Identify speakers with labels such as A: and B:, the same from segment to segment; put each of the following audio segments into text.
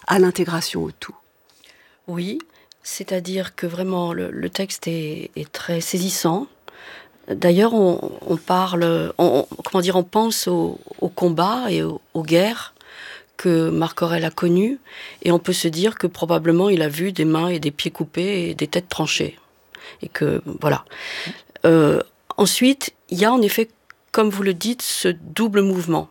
A: à l'intégration au tout.
B: Oui, c'est-à-dire que vraiment le texte est très saisissant. D'ailleurs, on parle, on pense au combat et aux guerres que Marc Aurèle a connues, et on peut se dire que probablement il a vu des mains et des pieds coupés et des têtes tranchées. Et que, voilà. Ensuite, il y a en effet, comme vous le dites, ce double mouvement.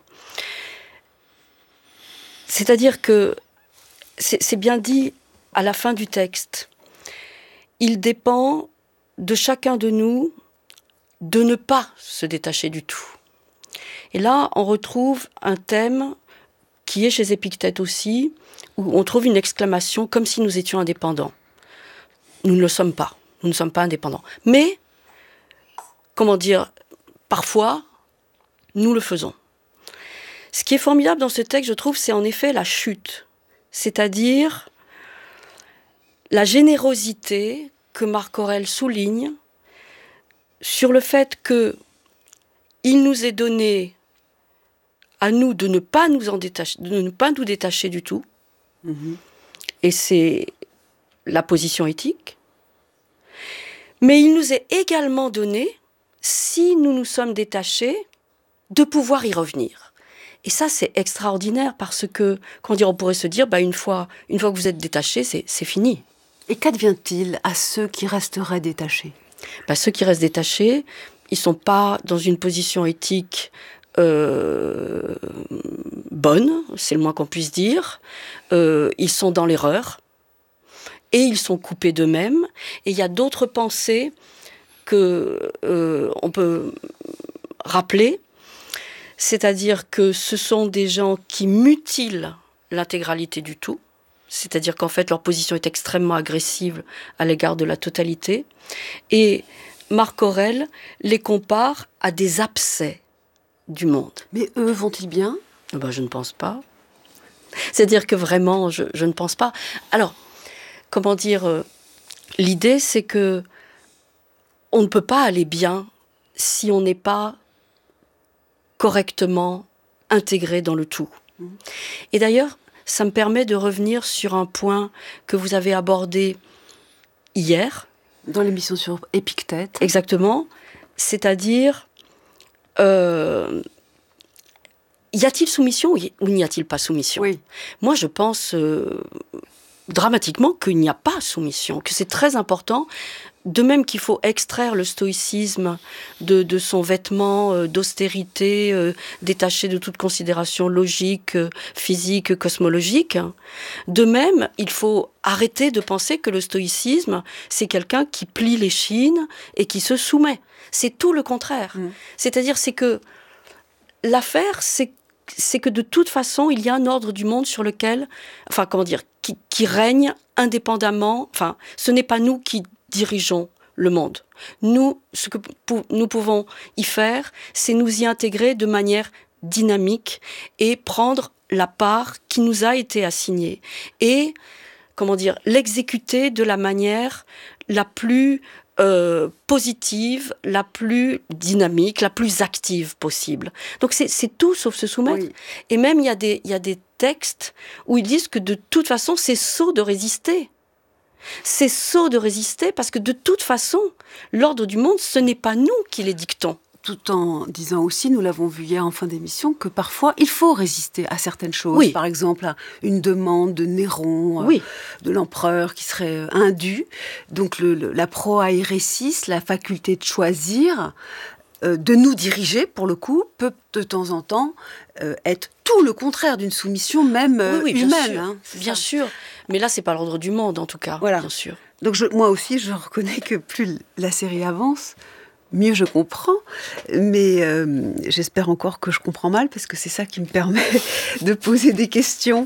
B: C'est-à-dire que, c'est bien dit à la fin du texte, il dépend de chacun de nous de ne pas se détacher du tout. Et là, on retrouve un thème qui est chez Épictète aussi, où on trouve une exclamation comme si nous étions indépendants. Nous ne le sommes pas. Nous ne sommes pas indépendants. Mais, comment dire, parfois, nous le faisons. Ce qui est formidable dans ce texte, je trouve, c'est en effet la chute. C'est-à-dire la générosité que Marc Aurèle souligne sur le fait que il nous est donné à nous de ne pas nous en détacher, de ne pas nous détacher du tout. Mmh. Et c'est la position éthique. Mais il nous est également donné, si nous nous sommes détachés, de pouvoir y revenir. Et ça, c'est extraordinaire parce que, on pourrait se dire, une fois que vous êtes détaché, c'est fini.
A: Et qu'advient-il à ceux qui resteraient détachés ?
B: Ceux qui restent détachés, ils ne sont pas dans une position éthique bonne, c'est le moins qu'on puisse dire. Ils sont dans l'erreur et ils sont coupés d'eux-mêmes. Et il y a d'autres pensées que on peut rappeler, c'est-à-dire que ce sont des gens qui mutilent l'intégralité du tout, c'est-à-dire qu'en fait leur position est extrêmement agressive à l'égard de la totalité. Et Marc Aurèle les compare à des abcès du monde.
A: Mais eux, vont-ils bien ?
B: Je ne pense pas. C'est-à-dire que vraiment, je ne pense pas. Alors, l'idée, c'est que on ne peut pas aller bien si on n'est pas correctement intégré dans le tout. Et d'ailleurs, ça me permet de revenir sur un point que vous avez abordé hier.
A: Dans l'émission sur Épictète.
B: Exactement. C'est-à-dire, y a-t-il soumission ou n'y a-t-il pas soumission ?
A: Oui.
B: Moi, je pense dramatiquement qu'il n'y a pas soumission, que c'est très important. De même qu'il faut extraire le stoïcisme de son vêtement d'austérité, détaché de toute considération logique, physique, cosmologique. De même, il faut arrêter de penser que le stoïcisme, c'est quelqu'un qui plie l'échine et qui se soumet. C'est tout le contraire. C'est-à-dire, c'est que l'affaire, c'est que de toute façon, il y a un ordre du monde sur lequel, qui règne indépendamment. Ce n'est pas nous qui dirigeons le monde. Nous, ce que nous pouvons y faire, c'est nous y intégrer de manière dynamique et prendre la part qui nous a été assignée et, l'exécuter de la manière la plus positive, la plus dynamique, la plus active possible. Donc c'est tout sauf se soumettre. Oui. Et même il y a des textes où ils disent que de toute façon c'est sot de résister. C'est sot de résister parce que de toute façon, l'ordre du monde, ce n'est pas nous qui les dictons.
A: Tout en disant aussi, nous l'avons vu hier en fin d'émission, que parfois il faut résister à certaines choses.
B: Oui.
A: Par exemple, à une demande de Néron,
B: oui.
A: De l'empereur qui serait indue. Donc la proairesis, la faculté de choisir, de nous diriger, pour le coup, peut de temps en temps être tout le contraire d'une soumission même
B: oui,
A: humaine.
B: Bien sûr. Mais là, c'est pas l'ordre du monde, en tout cas.
A: Voilà.
B: Bien sûr.
A: Donc moi aussi, je reconnais que plus la série avance, mieux je comprends, mais j'espère encore que je comprends mal, parce que c'est ça qui me permet de poser des questions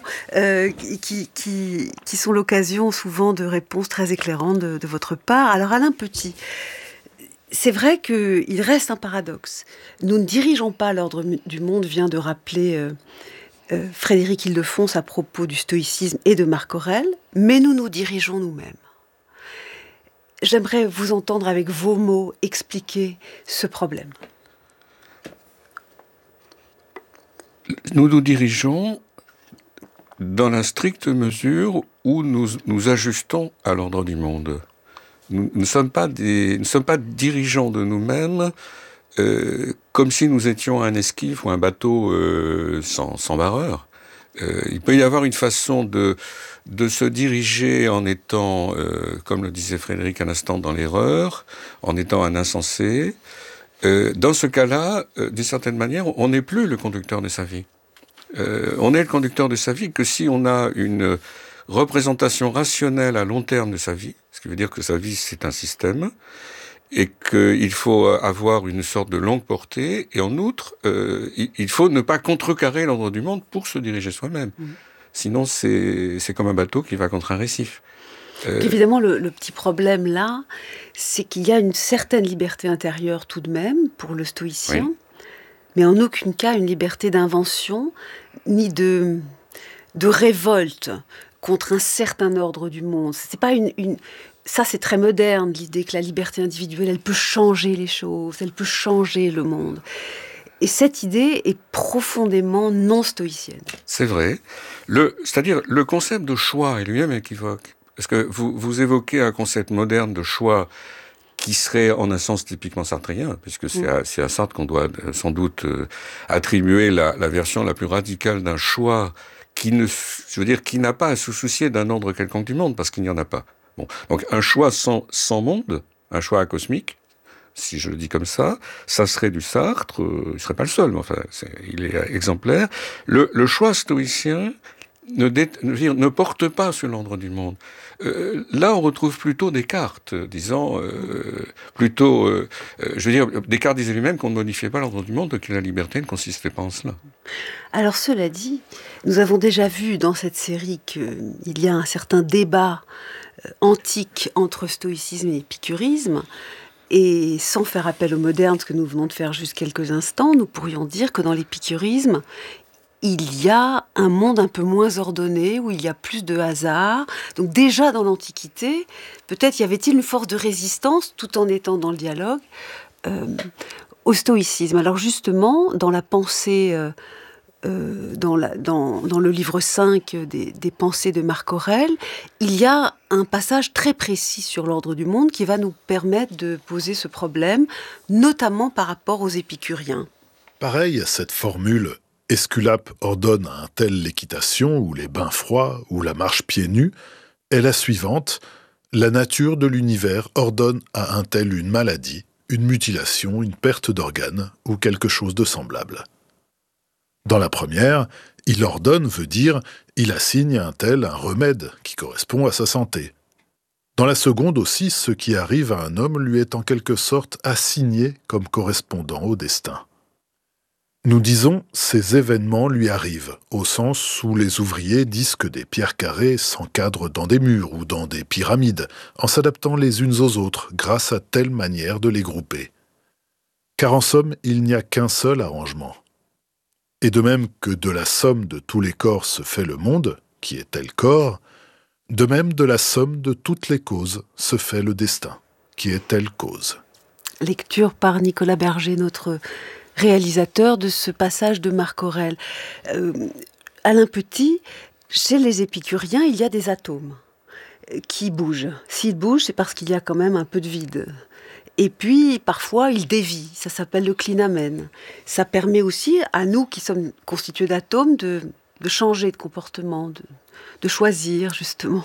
A: qui sont l'occasion souvent de réponses très éclairantes de votre part. Alors Alain Petit, c'est vrai qu'il reste un paradoxe. Nous ne dirigeons pas l'ordre du monde, vient de rappeler Frédéric Ildefonse à propos du stoïcisme et de Marc Aurèle, mais nous nous dirigeons nous-mêmes. J'aimerais vous entendre avec vos mots expliquer ce problème.
C: Nous nous dirigeons dans la stricte mesure où nous ajustons à l'ordre du monde. Nous ne sommes pas dirigeants de nous-mêmes, comme si nous étions un esquif ou un bateau sans barreur. Il peut y avoir une façon de se diriger en étant, comme le disait Frédéric à l'instant, dans l'erreur, en étant un insensé. Dans ce cas-là, d'une certaine manière, on n'est plus le conducteur de sa vie. On est le conducteur de sa vie que si on a une représentation rationnelle à long terme de sa vie, ce qui veut dire que sa vie c'est un système, et qu'il faut avoir une sorte de longue portée, et en outre, il faut ne pas contrecarrer l'ordre du monde pour se diriger soi-même. Sinon, c'est comme un bateau qui va contre un récif.
A: Évidemment, le petit problème là, c'est qu'il y a une certaine liberté intérieure tout de même pour le stoïcien, oui. Mais en aucun cas une liberté d'invention, ni de révolte contre un certain ordre du monde. C'est pas ça, c'est très moderne, l'idée que la liberté individuelle, elle peut changer les choses, elle peut changer le monde. Et cette idée est profondément non stoïcienne.
C: C'est vrai. C'est-à-dire, le concept de choix est lui-même équivoque. Parce que vous évoquez un concept moderne de choix qui serait en un sens typiquement sartrien, puisque c'est à Sartre qu'on doit sans doute attribuer la version la plus radicale d'un choix qui n'a pas à se soucier d'un ordre quelconque du monde, parce qu'il n'y en a pas. Bon. Donc un choix sans monde, un choix acosmique, si je le dis comme ça serait du Sartre, il serait pas le seul, mais enfin, il est exemplaire. Le choix stoïcien ne porte pas sur l'ordre du monde. Là, on retrouve plutôt Descartes, disant, Descartes disait lui-même qu'on ne modifiait pas l'ordre du monde, que la liberté ne consistait pas en cela.
A: Alors, cela dit, nous avons déjà vu dans cette série qu'il y a un certain débat antique entre stoïcisme et épicurisme, et sans faire appel au moderne, ce que nous venons de faire juste quelques instants, nous pourrions dire que dans l'épicurisme, il y a un monde un peu moins ordonné, où il y a plus de hasard. Donc déjà dans l'Antiquité, peut-être y avait-il une force de résistance, tout en étant dans le dialogue, au stoïcisme. Alors justement, dans la pensée, dans le livre 5 des pensées de Marc Aurèle, il y a un passage très précis sur l'ordre du monde qui va nous permettre de poser ce problème, notamment par rapport aux épicuriens.
D: Pareil, cette formule « Esculape ordonne à un tel l'équitation ou les bains froids ou la marche pieds nus » est la suivante. La nature de l'univers ordonne à un tel une maladie, une mutilation, une perte d'organes ou quelque chose de semblable. Dans la première, il ordonne veut dire il assigne à un tel un remède qui correspond à sa santé. Dans la seconde aussi, ce qui arrive à un homme lui est en quelque sorte assigné comme correspondant au destin. Nous disons « ces événements lui arrivent », au sens où les ouvriers disent que des pierres carrées s'encadrent dans des murs ou dans des pyramides, en s'adaptant les unes aux autres grâce à telle manière de les grouper. Car en somme, il n'y a qu'un seul arrangement. Et de même que de la somme de tous les corps se fait le monde, qui est tel corps, de même de la somme de toutes les causes se fait le destin, qui est telle cause.
A: Lecture par Nicolas Berger, notre réalisateur de ce passage de Marc Aurèle. Alain Petit, chez les épicuriens, il y a des atomes qui bougent. S'ils bougent, c'est parce qu'il y a quand même un peu de vide. Et puis, parfois, ils dévient. Ça s'appelle le clinamen. Ça permet aussi à nous, qui sommes constitués d'atomes, de changer de comportement, de choisir, justement.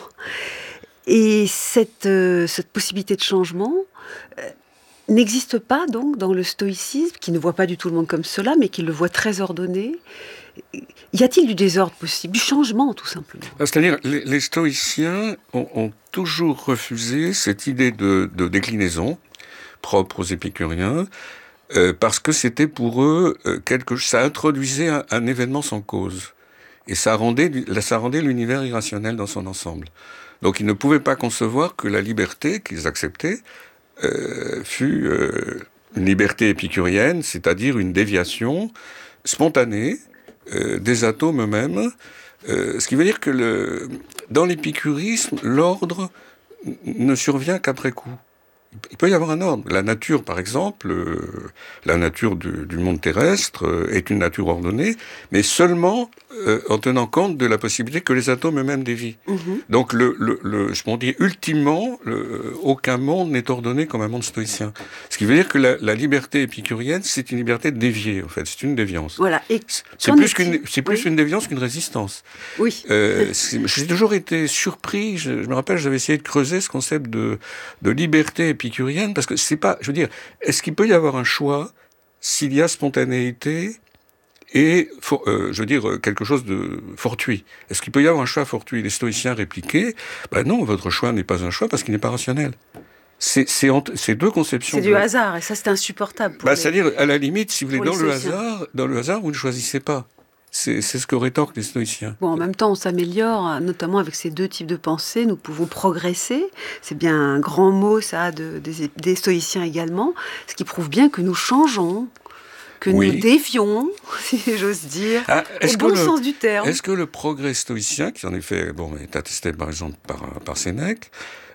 A: Et cette possibilité de changement n'existe pas donc dans le stoïcisme, qui ne voit pas du tout le monde comme cela, mais qui le voit très ordonné. Y a-t-il du désordre possible, du changement tout simplement ?
C: C'est-à-dire, les stoïciens ont toujours refusé cette idée de déclinaison propre aux épicuriens, parce que c'était pour eux ça introduisait un événement sans cause, et ça rendait l'univers irrationnel dans son ensemble. Donc ils ne pouvaient pas concevoir que la liberté qu'ils acceptaient fut une liberté épicurienne, c'est-à-dire une déviation spontanée des atomes eux-mêmes, ce qui veut dire que dans l'épicurisme, l'ordre ne survient qu'après coup. Il peut y avoir un ordre. La nature, par exemple, la nature du monde terrestre est une nature ordonnée, mais seulement en tenant compte de la possibilité que les atomes eux-mêmes dévient. Donc, je pourrais dire, ultimement, aucun monde n'est ordonné comme un monde stoïcien. Ce qui veut dire que la liberté épicurienne, c'est une liberté déviée, en fait. C'est une déviance.
A: Voilà. Et
C: c'est plus une déviance qu'une résistance.
A: Oui.
C: J'ai toujours été surpris. Je me rappelle, j'avais essayé de creuser ce concept de liberté épicurienne, parce que c'est pas, je veux dire, est-ce qu'il peut y avoir un choix s'il y a spontanéité et, je veux dire, quelque chose de fortuit? Est-ce qu'il peut y avoir un choix fortuit? Les stoïciens répliquaient, non, votre choix n'est pas un choix parce qu'il n'est pas rationnel. C'est deux conceptions.
A: C'est du hasard, et ça c'est insupportable.
C: C'est-à-dire, à la limite, si vous voulez, dans le hasard, vous ne choisissez pas. C'est ce que rétorquent les stoïciens.
A: Bon, en même temps, on s'améliore, notamment avec ces deux types de pensée, nous pouvons progresser. C'est bien un grand mot, ça, des stoïciens également, ce qui prouve bien que nous changeons, que nous dévions, si j'ose dire, au bon sens du terme.
C: Est-ce que le progrès stoïcien, qui en effet est attesté par exemple par Sénèque,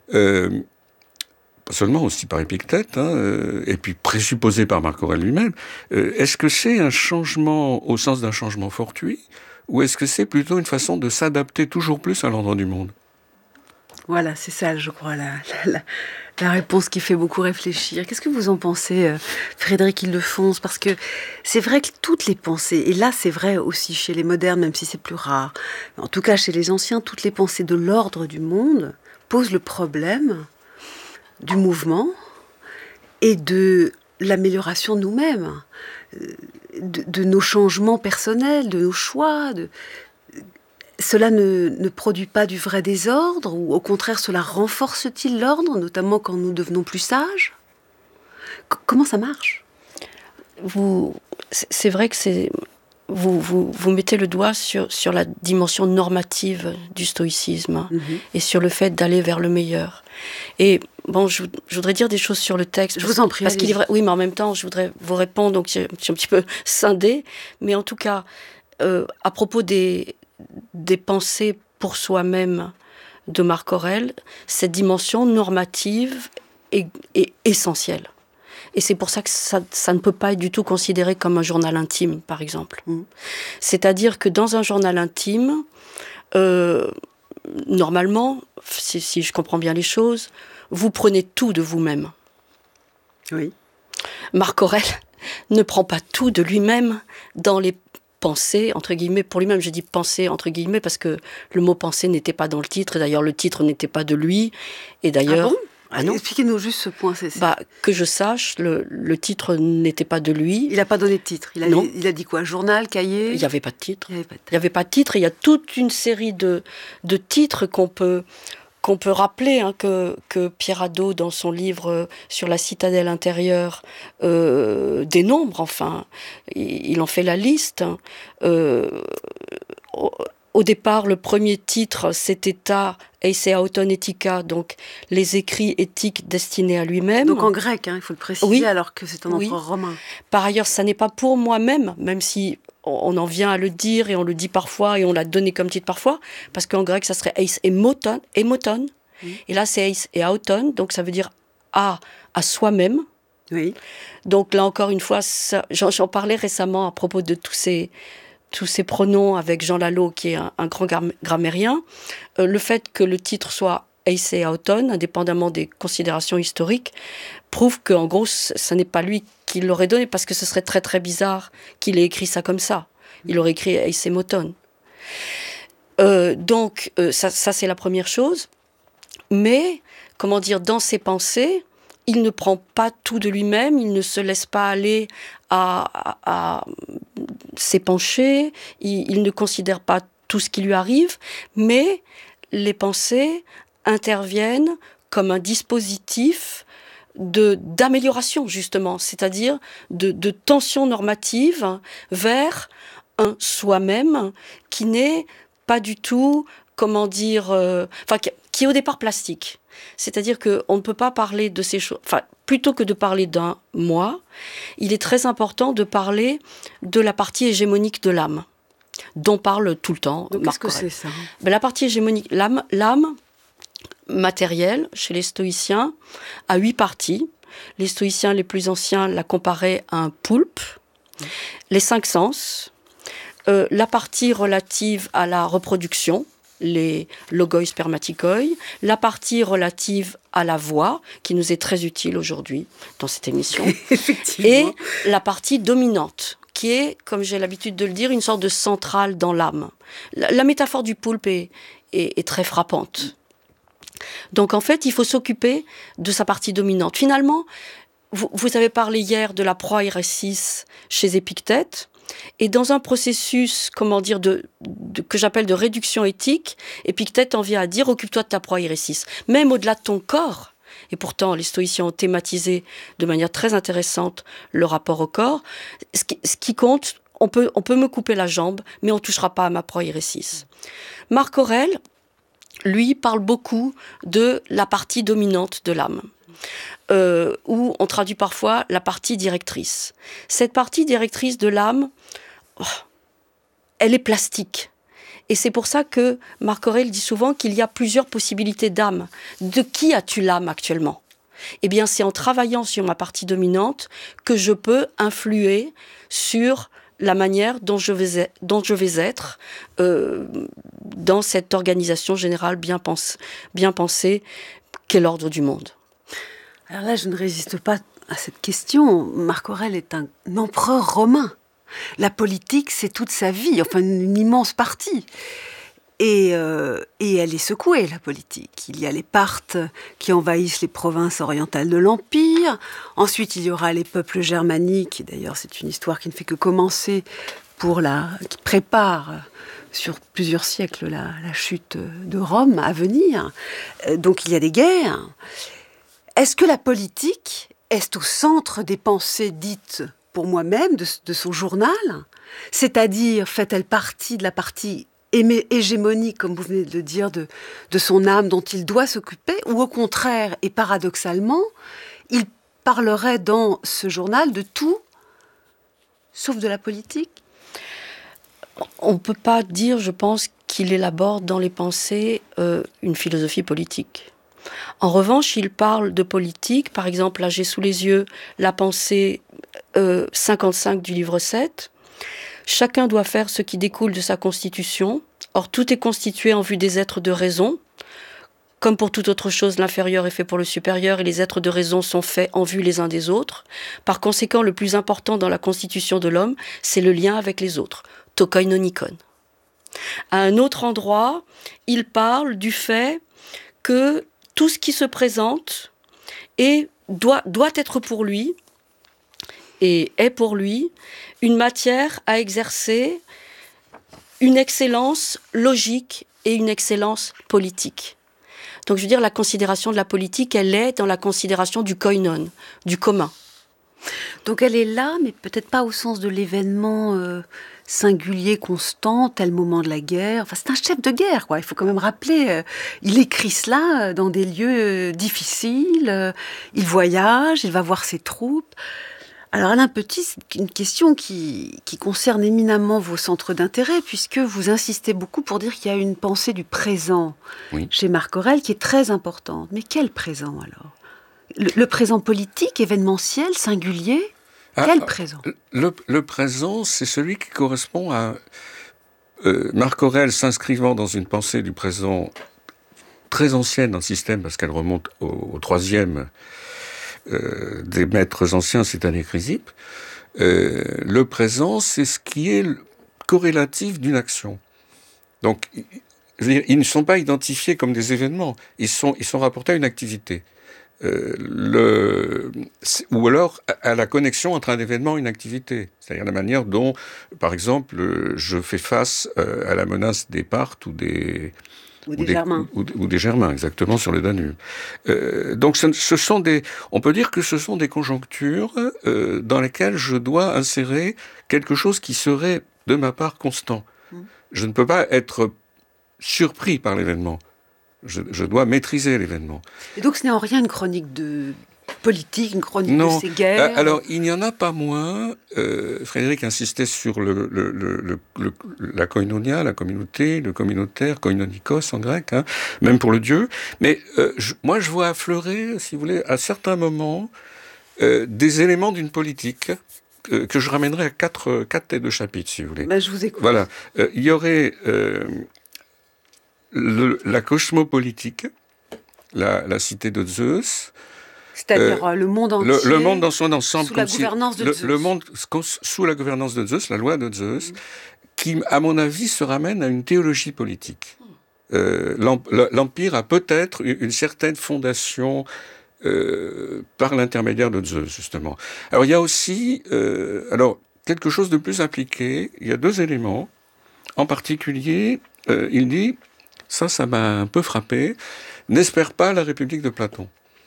C: pas seulement aussi par Épictète, et puis présupposé par Marc Aurèle lui-même, est-ce que c'est un changement au sens d'un changement fortuit, ou est-ce que c'est plutôt une façon de s'adapter toujours plus à l'ordre du monde?
A: Voilà, c'est ça, je crois, la réponse qui fait beaucoup réfléchir. Qu'est-ce que vous en pensez, Frédéric Ildefonse? Parce que c'est vrai que toutes les pensées, et là c'est vrai aussi chez les modernes, même si c'est plus rare, en tout cas chez les anciens, toutes les pensées de l'ordre du monde posent le problème du mouvement et de l'amélioration de nous-mêmes, de nos changements personnels, de nos choix. Cela ne produit pas du vrai désordre, ou au contraire cela renforce-t-il l'ordre, notamment quand nous devenons plus sages? Comment ça marche?
B: C'est vrai que vous mettez le doigt sur la dimension normative du stoïcisme, et sur le fait d'aller vers le meilleur. Et bon, je voudrais dire des choses sur le texte.
A: Je vous en prie.
B: Parce qu'il est vrai, oui, mais en même temps, je voudrais vous répondre, donc je suis un petit peu scindée. Mais en tout cas, à propos des pensées pour soi-même de Marc Aurèle, cette dimension normative est essentielle. Et c'est pour ça que ça ne peut pas être du tout considéré comme un journal intime, par exemple. C'est-à-dire que dans un journal intime, normalement, si je comprends bien les choses, vous prenez tout de vous-même.
A: Oui.
B: Marc Aurèle ne prend pas tout de lui-même dans les pensées, entre guillemets, pour lui-même. Je dis pensée, entre guillemets, parce que le mot pensée n'était pas dans le titre, et d'ailleurs le titre n'était pas de lui, et d'ailleurs...
A: Ah bon?
B: Ah non.
A: Expliquez-nous juste ce point.
B: Que je sache, le titre n'était pas de lui.
A: Il n'a pas donné de titre. Il a dit quoi? Journal, cahier?
B: Il n'y avait pas de titre. Il n'y avait pas de titre. Il y a toute une série de titres qu'on peut rappeler, que Pierre Hadot, dans son livre sur la citadelle intérieure, dénombre, enfin. Il en fait la liste. Au départ, le premier titre, c'était Eise Auton Ethica, donc les écrits éthiques destinés à lui-même.
A: Donc en grec, il faut le préciser, oui. Alors que c'est un empereur romain.
B: Par ailleurs, ça n'est pas pour moi-même, même si on en vient à le dire, et on le dit parfois, et on l'a donné comme titre parfois, parce qu'en grec, ça serait Eis Emoton, et là, c'est Eis et Auton, donc ça veut dire à soi-même.
A: Oui.
B: Donc là, encore une fois, j'en parlais récemment à propos de tous ces pronoms avec Jean Lalo, qui est un grand grammairien. Le fait que le titre soit Eis et Auton, indépendamment des considérations historiques, prouve qu'en gros, ce n'est pas lui qui l'aurait donné, parce que ce serait très très bizarre qu'il ait écrit ça comme ça. Il aurait écrit Eis et Moton. Donc, ça c'est la première chose. Mais, comment dire, dans ses pensées, il ne prend pas tout de lui-même, il ne se laisse pas aller à s'épancher, il ne considère pas tout ce qui lui arrive, mais les pensées interviennent comme un dispositif d'amélioration, justement, c'est-à-dire de tension normative vers un soi-même qui n'est pas du tout, comment dire, qui est au départ plastique. C'est-à-dire qu'on ne peut pas parler de ces choses... Enfin, plutôt que de parler d'un moi, il est très important de parler de la partie hégémonique de l'âme, dont parle tout le temps
A: Donc,
B: Marc
A: Aurèle. Qu'est-ce que c'est ça?
B: La partie hégémonique, l'âme, matérielle chez les stoïciens à 8 parties. Les stoïciens les plus anciens la comparaient à un poulpe. Les 5 sens, la partie relative à la reproduction, les logoi spermaticoi, la partie relative à la voix, qui nous est très utile aujourd'hui dans cette émission, et la partie dominante, qui est, comme j'ai l'habitude de le dire, une sorte de centrale dans l'âme. La métaphore du poulpe est très frappante. Donc en fait, il faut s'occuper de sa partie dominante. Finalement, vous avez parlé hier de la proairesis chez Épictète, et dans un processus, que j'appelle de réduction éthique, Épictète en vient à dire « occupe-toi de ta proairesis ». Même au-delà de ton corps, et pourtant les stoïciens ont thématisé de manière très intéressante le rapport au corps, ce qui compte, on peut me couper la jambe, mais on ne touchera pas à ma proairesis. Marc Aurèle, lui, parle beaucoup de la partie dominante de l'âme. Où on traduit parfois la partie directrice. Cette partie directrice de l'âme, elle est plastique. Et c'est pour ça que Marc Aurèle dit souvent qu'il y a plusieurs possibilités d'âme. De qui as-tu l'âme actuellement ? Eh bien, c'est en travaillant sur ma partie dominante que je peux influer sur la manière dont je vais être dans cette organisation générale bien pensée qu'est l'ordre du monde.
A: Alors là, je ne résiste pas à cette question. Marc Aurèle est un empereur romain. La politique, c'est toute sa vie, enfin une immense partie. Et elle est secouée, la politique. Il y a les Parthes qui envahissent les provinces orientales de l'Empire. Ensuite, il y aura les peuples germaniques. D'ailleurs, c'est une histoire qui ne fait que commencer qui prépare sur plusieurs siècles la chute de Rome à venir. Donc, il y a des guerres. Est-ce que la politique est au centre des pensées dites pour moi-même de son journal ? C'est-à-dire, fait-elle partie de la partie hégémonique, comme vous venez de le dire, de son âme dont il doit s'occuper, ou au contraire, et paradoxalement, il parlerait dans ce journal de tout, sauf de la politique ?
B: On ne peut pas dire, je pense, qu'il élabore dans les pensées une philosophie politique. En revanche, il parle de politique. Par exemple, là, j'ai sous les yeux la pensée 55 du livre 7. Chacun doit faire ce qui découle de sa constitution. Or, tout est constitué en vue des êtres de raison. Comme pour toute autre chose, l'inférieur est fait pour le supérieur et les êtres de raison sont faits en vue les uns des autres. Par conséquent, le plus important dans la constitution de l'homme, c'est le lien avec les autres. To koinonikon. À un autre endroit, il parle du fait que tout ce qui se présente doit être pour lui et est pour lui une matière à exercer une excellence logique et une excellence politique. Donc je veux dire, la considération de la politique, elle est dans la considération du koinon, du commun.
A: Donc elle est là, mais peut-être pas au sens de l'événement singulier, constant, tel moment de la guerre. Enfin, c'est un chef de guerre, quoi. Il faut quand même rappeler, il écrit cela dans des lieux difficiles, il voyage, il va voir ses troupes. Alors Alain Petit, c'est une question qui concerne éminemment vos centres d'intérêt, puisque vous insistez beaucoup pour dire qu'il y a une pensée du présent chez Marc Aurèle qui est très importante. Mais quel présent alors ? Le présent politique, événementiel, singulier ? Quel présent ?
C: Le présent, c'est celui qui correspond à Marc Aurèle s'inscrivant dans une pensée du présent très ancienne dans le système, parce qu'elle remonte au troisième des maîtres anciens, c'est-à-dire Chrysippe. Le présent, c'est ce qui est corrélatif d'une action. Donc, je veux dire, ils ne sont pas identifiés comme des événements, ils sont rapportés à une activité. Ou alors à la connexion entre un événement et une activité. C'est-à-dire la manière dont, par exemple, je fais face à la menace des Parthes ou des
A: Germains.
C: Ou des Germains, exactement, sur le Danube. Donc on peut dire que ce sont des conjonctures dans lesquelles je dois insérer quelque chose qui serait, de ma part, constant. Je ne peux pas être surpris par l'événement. Je dois maîtriser l'événement.
A: Et donc ce n'est en rien une chronique de politique, une chronique
C: Non.
A: de ces guerres.
C: Alors, il n'y en a pas moins. Frédéric insistait sur la koinonia, la communauté, le communautaire, koinonikos en grec, hein, même pour le Dieu. Mais moi, je vois affleurer, si vous voulez, à certains moments, des éléments d'une politique que je ramènerai à quatre têtes de chapitre, si vous voulez.
A: Ben, je vous écoute.
C: Voilà. Il y aurait la cosmopolitique, la cité de Zeus.
A: C'est-à-dire le monde entier.
C: Le monde dans son ensemble.
A: Sous la gouvernance de Zeus.
C: Le monde sous la gouvernance de Zeus, la loi de Zeus, qui, à mon avis, se ramène à une théologie politique. L'Empire a peut-être une certaine fondation par l'intermédiaire de Zeus, justement. Alors, il y a aussi quelque chose de plus impliqué. Il y a deux éléments. En particulier, il dit, ça m'a un peu frappé, n'espère pas la République de Platon.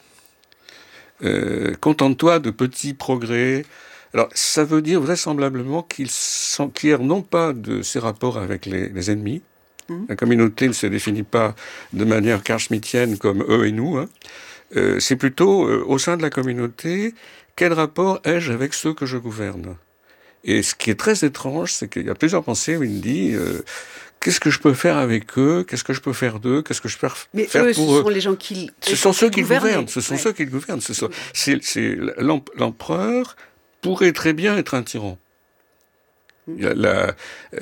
C: Contente-toi de petits progrès. Alors, ça veut dire vraisemblablement qu'il s'enquiert non pas de ses rapports avec les ennemis. La communauté ne se définit pas de manière carl-schmittienne comme eux et nous. Hein. C'est plutôt, au sein de la communauté, quel rapport ai-je avec ceux que je gouverne ? Et ce qui est très étrange, c'est qu'il y a plusieurs pensées où il dit... qu'est-ce que je peux faire avec eux ? Qu'est-ce que je peux faire d'eux ? Qu'est-ce que je peux faire
A: Mais
C: pour eux ?
A: ce sont les gens qui...
C: Ce sont ceux qui gouvernent.
A: Ouais.
C: L'empereur pourrait très bien être un tyran. La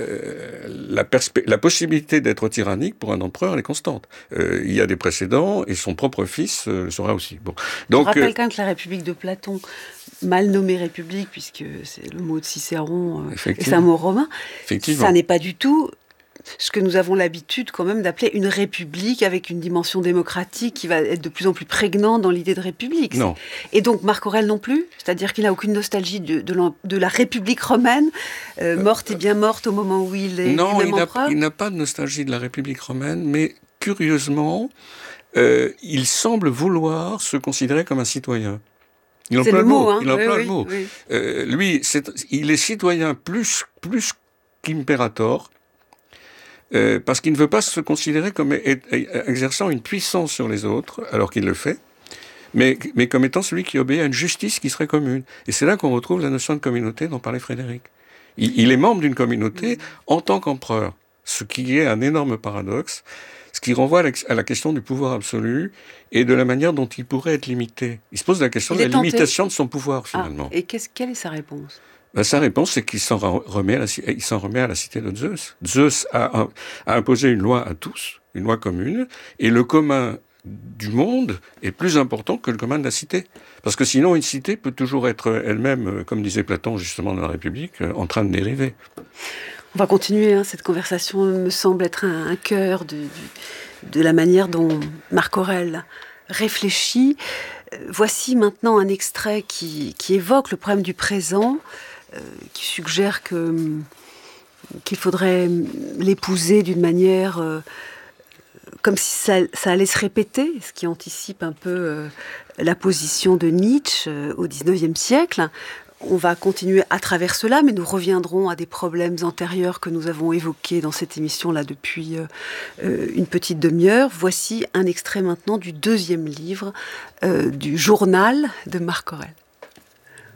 C: possibilité d'être tyrannique pour un empereur, elle est constante. Il y a des précédents et son propre fils le sera aussi. Bon. Donc,
A: je rappelle quand même que la République de Platon, mal nommée République, puisque c'est le mot de Cicéron, et c'est un mot romain, ça n'est pas du tout ce que nous avons l'habitude quand même d'appeler une république avec une dimension démocratique qui va être de plus en plus prégnante dans l'idée de république.
C: Non.
A: Et donc Marc Aurèle non plus, c'est-à-dire qu'il n'a aucune nostalgie de la République romaine, morte et bien morte au moment où il est empereur.
C: Il n'a pas de nostalgie de la République romaine, mais curieusement, il semble vouloir se considérer comme un citoyen. Il emploie le mot. Il emploie le mot. Oui. Lui, il est citoyen plus qu'impérator. Parce qu'il ne veut pas se considérer comme exerçant une puissance sur les autres, alors qu'il le fait, mais comme étant celui qui obéit à une justice qui serait commune. Et c'est là qu'on retrouve la notion de communauté dont parlait Frédéric. Il est membre d'une communauté en tant qu'empereur, ce qui est un énorme paradoxe, ce qui renvoie à la question du pouvoir absolu et de la manière dont il pourrait être limité. Il se pose la question de la limitation de son pouvoir, finalement.
A: Et quelle est sa réponse ?
C: Sa réponse, c'est qu'il s'en remet à la cité de Zeus. Zeus a imposé une loi à tous, une loi commune, et le commun du monde est plus important que le commun de la cité. Parce que sinon, une cité peut toujours être elle-même, comme disait Platon justement dans la République, en train de dériver.
A: On va continuer, cette conversation me semble être un cœur de la manière dont Marc Aurèle réfléchit. Voici maintenant un extrait qui évoque le problème du présent, qui suggère qu'il faudrait l'épouser d'une manière comme si ça allait se répéter, ce qui anticipe un peu la position de Nietzsche au XIXe siècle. On va continuer à travers cela, mais nous reviendrons à des problèmes antérieurs que nous avons évoqués dans cette émission-là depuis une petite demi-heure. Voici un extrait maintenant du 2e livre du journal de Marc Aurèle.